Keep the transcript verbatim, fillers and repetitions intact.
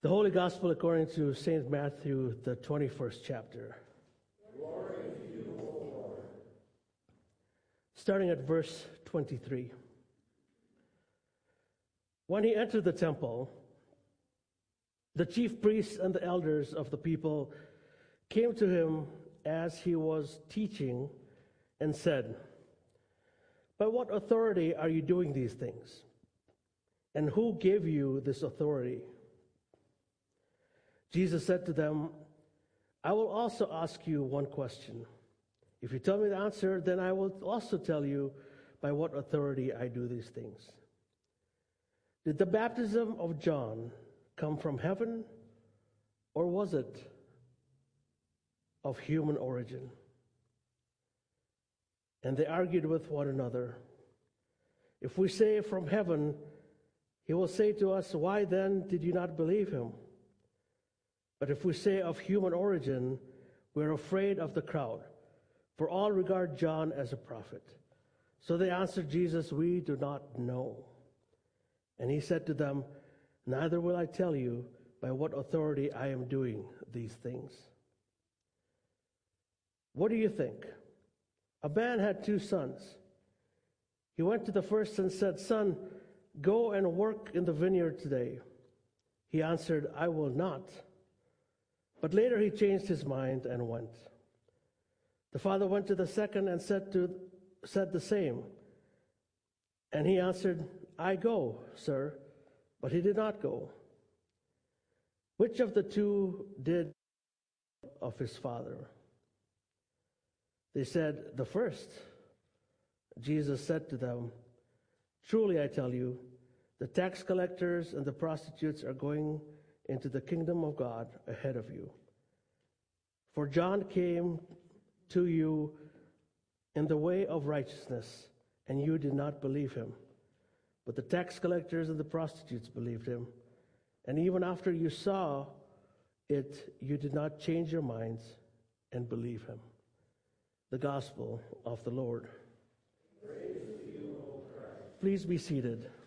The Holy Gospel according to Saint Matthew, the twenty-first chapter. Glory to you, O Lord. Starting at verse twenty-three. When he entered the temple, the chief priests and the elders of the people came to him as he was teaching and said, "By what authority are you doing these things? And who gave you this authority?" Jesus said to them, "I will also ask you one question. If you tell me the answer, then I will also tell you by what authority I do these things. Did the baptism of John come from heaven, or was it of human origin?" And they argued with one another. "If we say from heaven, he will say to us, 'Why then did you not believe him?' But if we say of human origin, we are afraid of the crowd, for all regard John as a prophet." So they answered Jesus, "We do not know." And he said to them, "Neither will I tell you by what authority I am doing these things. What do you think? A man had two sons. He went to the first and said, 'Son, go and work in the vineyard today.' He answered, 'I will not.' But later he changed his mind and went. The father went to the second and said to said the same. And he answered, 'I go, sir.' But he did not go. Which of the two did of his father?" They said, "The first." Jesus said to them, "Truly I tell you, the tax collectors and the prostitutes are going into the kingdom of God ahead of you. For John came to you in the way of righteousness, and you did not believe him. But the tax collectors and the prostitutes believed him. And even after you saw it, you did not change your minds and believe him." The Gospel of the Lord. Praise to you, O Christ. Please be seated.